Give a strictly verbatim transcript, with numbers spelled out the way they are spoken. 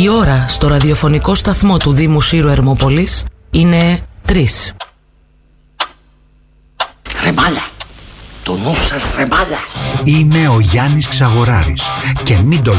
Η ώρα στο ραδιοφωνικό σταθμό του Δήμου Σύρου Ερμόπολης είναι τρεις. Ρεμπάλα, το νου σας ρεμπάλα. Είμαι ο Γιάννης Ξαγοράρης και μην το